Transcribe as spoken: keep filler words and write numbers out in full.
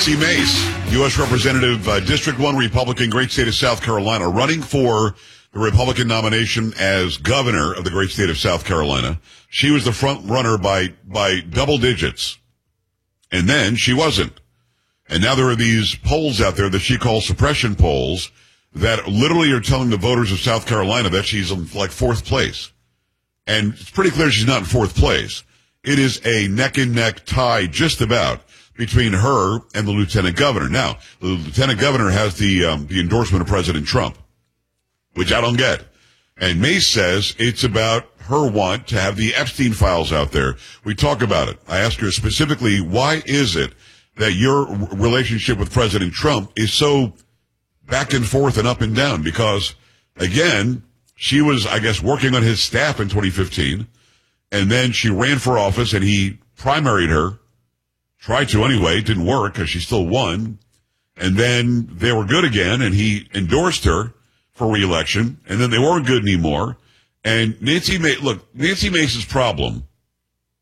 Nancy Mace, U S Representative, uh, District one Republican, great state of South Carolina, running for the Republican nomination as governor of the great state of South Carolina. She was the front runner by, by double digits. And then she wasn't. And now there are these polls out there that she calls suppression polls that literally are telling the voters of South Carolina that she's in like fourth place. And it's pretty clear she's not in fourth place. It is a neck and neck tie just about between her and the lieutenant governor. Now, the lieutenant governor has the, um, the endorsement of President Trump, which I don't get. And Mace says it's about her want to have the Epstein files out there. We talk about it. I asked her specifically, why is it that your relationship with President Trump is so back and forth and up and down? Because, again, she was, I guess, working on his staff in twenty fifteen, and then she ran for office, and he primaried her, tried to anyway, didn't work because she still won, and then they were good again, and he endorsed her for re-election, and then they weren't good anymore. And Nancy Mace, look, Nancy Mace's problem